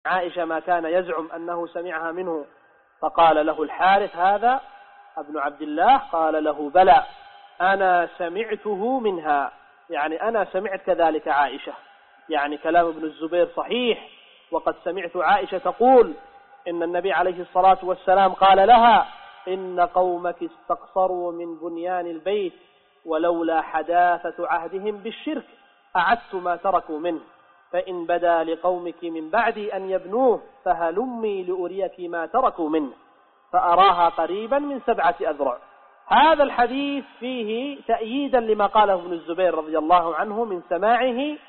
عائشة ما كان يزعم أنه سمعها منه. فقال له الحارث هذا ابن عبد الله، قال له بلى أنا سمعته منها، يعني أنا سمعت كذلك عائشة، يعني كلام ابن الزبير صحيح. وقد سمعت عائشة تقول إن النبي عليه الصلاة والسلام قال لها إن قومك استقصروا من بنيان البيت ولولا حداثة عهدهم بالشرك أعدت ما تركوا منه، فإن بدا لقومك من بعدي أن يبنوه فهلمي لأريك ما تركوا منه، فأراها قريبا من 7 أذرع. هذا الحديث فيه تأييدا لما قاله ابن الزبير رضي الله عنه من سماعه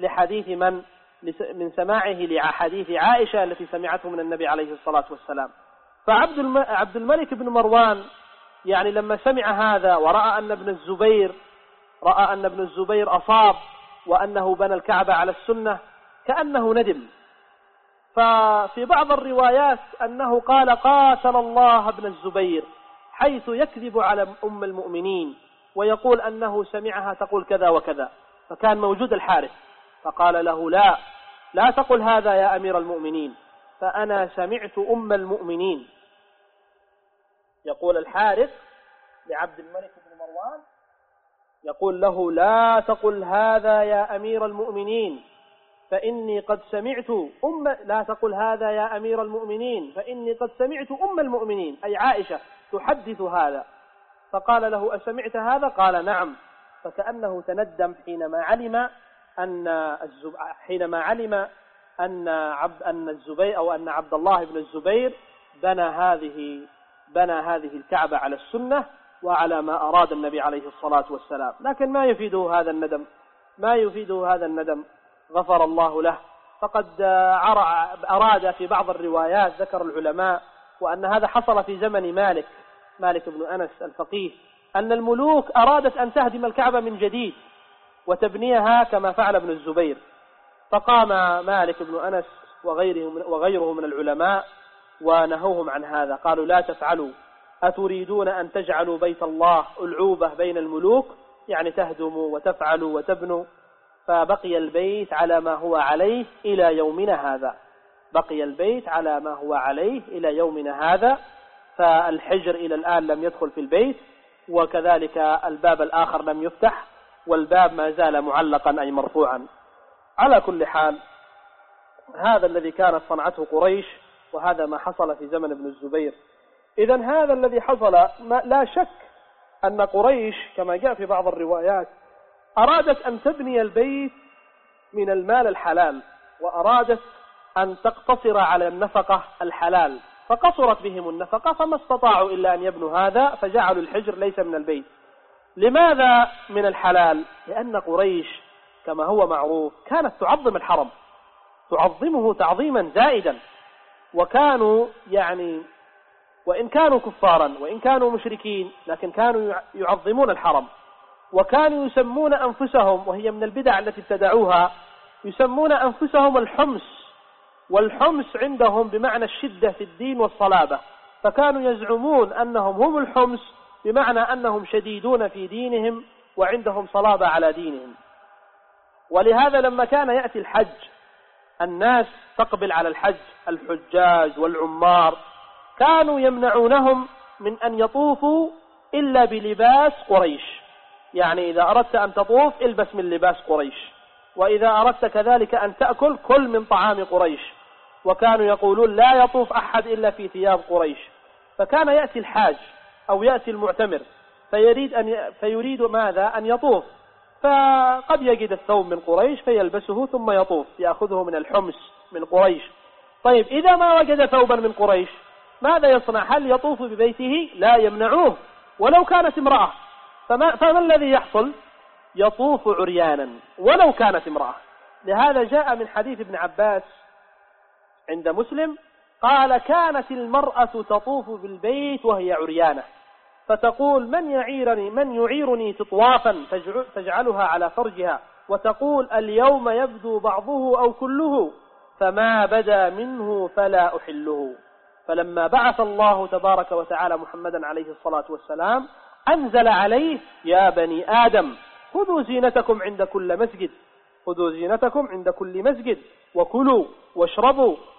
لحديث عائشة التي سمعته من النبي عليه الصلاة والسلام. فعبد الملك بن مروان يعني لما سمع هذا ورأى أن ابن الزبير أصاب وأنه بنى الكعبة على السنة كأنه ندم. ففي بعض الروايات أنه قال قاتل الله ابن الزبير، حيث يكذب على أم المؤمنين ويقول أنه سمعها تقول كذا وكذا. فكان موجود الحارث فقال له لا تقل هذا يا أمير المؤمنين، فأنا سمعت أم المؤمنين. يقول الحارث لعبد الملك بن مروان يقول له لا تقل هذا يا أمير المؤمنين فإني قد سمعت لا تقل هذا يا أمير المؤمنين فإني قد سمعت أم المؤمنين أي عائشة تحدث هذا. فقال له أسمعت هذا؟ قال نعم. فكأنه تندم حينما علم أن عبد الله بن الزبير بنى هذه الكعبة على السنة وعلى ما أراد النبي عليه الصلاة والسلام. لكن ما يفيده هذا الندم، غفر الله له. فقد أراد في بعض الروايات ذكر العلماء وأن هذا حصل في زمن مالك بن أنس الفقيه، أن الملوك أرادت أن تهدم الكعبة من جديد وتبنيها كما فعل ابن الزبير. فقام مالك بن أنس وغيره من العلماء ونهوهم عن هذا، قالوا لا تفعلوا، أتريدون أن تجعلوا بيت الله ألعوبة بين الملوك، يعني تهدموا وتفعلوا وتبنوا. فبقي البيت على ما هو عليه إلى يومنا هذا، فالحجر إلى الآن لم يدخل في البيت، وكذلك الباب الآخر لم يفتح، والباب ما زال معلقا أي مرفوعا. على كل حال هذا الذي كانت صنعته قريش، وهذا ما حصل في زمن ابن الزبير. إذن هذا الذي حصل لا شك أن قريش كما جاء في بعض الروايات أرادت أن تبني البيت من المال الحلال، وأرادت أن تقتصر على النفقة الحلال، فقصرت بهم النفقة فما استطاعوا إلا أن يبنوا هذا، فجعلوا الحجر ليس من البيت. لماذا من الحلال؟ لأن قريش كما هو معروف كانت تعظم الحرم، تعظمه تعظيما زائدا، وكانوا وإن كانوا كفارا وإن كانوا مشركين لكن كانوا يعظمون الحرم، وكانوا يسمون أنفسهم، وهي من البدع التي ابتدعوها، يسمون أنفسهم الحمص، والحمص عندهم بمعنى الشدة في الدين والصلابة، فكانوا يزعمون أنهم هم الحمص بمعنى أنهم شديدون في دينهم وعندهم صلابة على دينهم. ولهذا لما كان يأتي الحج الناس تقبل على الحج، الحجاج والعمار، كانوا يمنعونهم من أن يطوفوا إلا بلباس قريش، يعني إذا أردت أن تطوف البس من لباس قريش، وإذا أردت كذلك أن تأكل كل من طعام قريش. وكانوا يقولون لا يطوف أحد إلا في ثياب قريش. فكان يأتي الحاج أو يأتي المعتمر فيريد ماذا؟ أن يطوف، فقد يجد الثوب من قريش فيلبسه ثم يطوف، يأخذه من الحمص من قريش. طيب إذا ما وجد ثوبا من قريش ماذا يصنع؟ هل يطوف ببيته؟ لا، يمنعوه ولو كانت امرأة. فما الذي يحصل؟ يطوف عريانا ولو كانت امرأة. لهذا جاء من حديث ابن عباس عند مسلم قال كانت المرأة تطوف بالبيت وهي عريانة، فتقول من يعيرني تطوافا تجعلها على فرجها، وتقول اليوم يبدو بعضه أو كله، فما بدا منه فلا أحله. فلما بعث الله تبارك وتعالى محمدا عليه الصلاة والسلام أنزل عليه يا بني آدم خذوا زينتكم عند كل مسجد، وكلوا واشربوا